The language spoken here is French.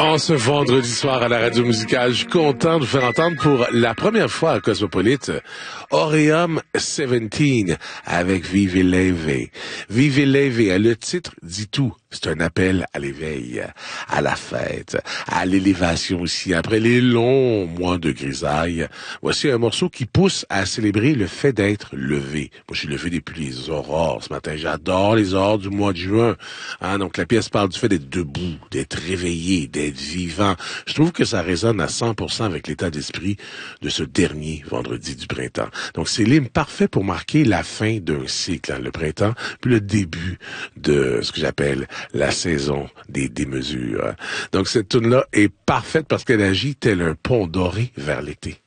En ce vendredi soir à la radio musicale, je suis content de vous faire entendre pour la première fois à Cosmopolite Aureum 17 avec Vive Leve. Vive Leve, le titre dit tout. C'est un appel à l'éveil, à la fête, à l'élévation aussi. Après les longs mois de grisaille, voici un morceau qui pousse à célébrer le fait d'être levé. Moi, je suis levé depuis les aurores ce matin. J'adore les aurores du mois de juin. Donc, la pièce parle du fait d'être debout, d'être réveillé, d'être vivant. Je trouve que ça résonne à 100% avec l'état d'esprit de ce dernier vendredi du printemps. Donc, c'est l'hymne parfait pour marquer la fin d'un cycle, le printemps, puis le début de ce que j'appelle la saison des démesures. Donc, cette tune-là est parfaite parce qu'elle agit tel un pont doré vers l'été.